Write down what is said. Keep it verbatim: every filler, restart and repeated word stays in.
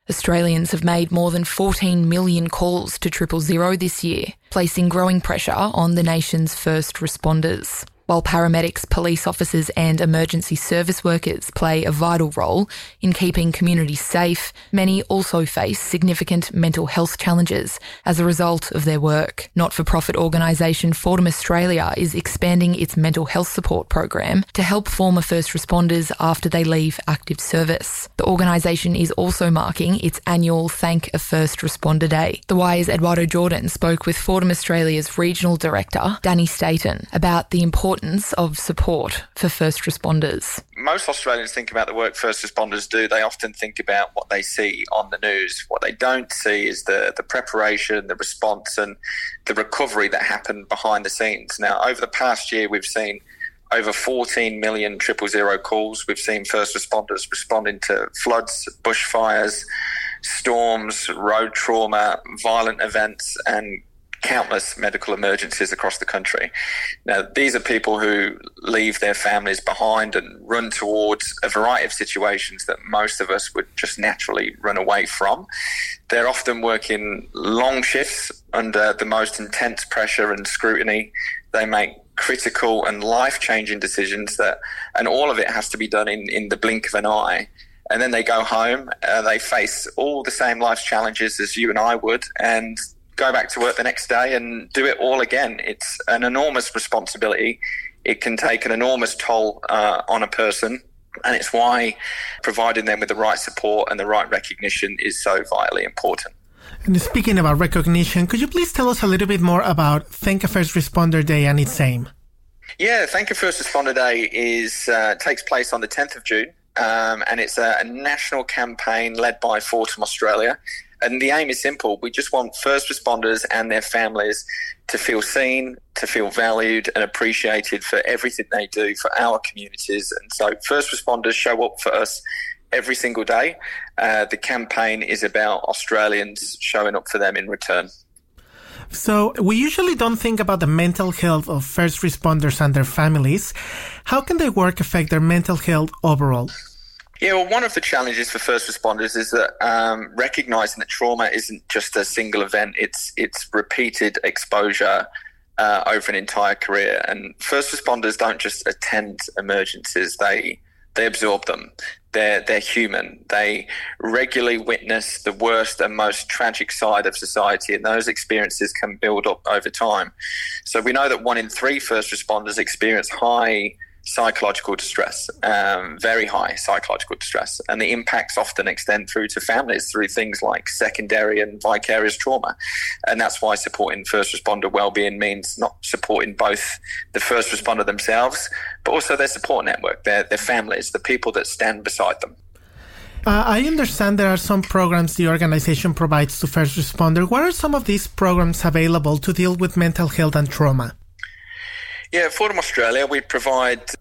Australians have made more than fourteen million calls to triple zero this year, placing growing pressure on the nation's first responders. While paramedics, police officers and emergency service workers play a vital role in keeping communities safe, many also face significant mental health challenges as a result of their work. Not-for-profit organisation Fordham Australia is expanding its mental health support program to help former first responders after they leave active service. The organisation is also marking its annual Thank a First Responder Day. The Wire's Eduardo Jordan spoke with Fordham Australia's Regional Director, Danny Staten, about the importance of support for first responders. Most Australians think about the work first responders do. They often think about what they see on the news. What they don't see is the, the preparation, the response and the recovery that happened behind the scenes. Now, over the past year, we've seen over fourteen million triple zero calls. We've seen first responders responding to floods, bushfires, storms, road trauma, violent events and countless medical emergencies across the country. Now, these are people who leave their families behind and run towards a variety of situations that most of us would just naturally run away from. They're often working long shifts under the most intense pressure and scrutiny. They make critical and life-changing decisions that, and all of it has to be done in, in the blink of an eye. And then they go home, uh, they face all the same life challenges as you and I would, and go back to work the next day and do it all again. It's an enormous responsibility. It can take an enormous toll uh, on a person, and it's why providing them with the right support and the right recognition is so vitally important. And speaking about recognition, could you please tell us a little bit more about Thank a First Responder Day and its aim? Yeah, Thank a First Responder Day is uh, takes place on the tenth of June, um, and it's a, a national campaign led by Fordham Australia. And the aim is simple. We just want first responders and their families to feel seen, to feel valued and appreciated for everything they do for our communities. And so first responders show up for us every single day. Uh, the campaign is about Australians showing up for them in return. So we usually don't think about the mental health of first responders and their families. How can their work affect their mental health overall? Yeah, well, one of the challenges for first responders is that um, recognising that trauma isn't just a single event, it's it's repeated exposure uh, over an entire career. And first responders don't just attend emergencies, they they absorb them. They're, they're human. They regularly witness the worst and most tragic side of society, and those experiences can build up over time. So we know that one in three first responders experience high psychological distress, um, very high psychological distress, and the impacts often extend through to families through things like secondary and vicarious trauma. And that's why supporting first responder wellbeing means not supporting both the first responder themselves, but also their support network, their, their families, the people that stand beside them. Uh, I understand there are some programs the organization provides to first responder. What are some of these programs available to deal with mental health and trauma? Yeah, at Fordham Australia, we provide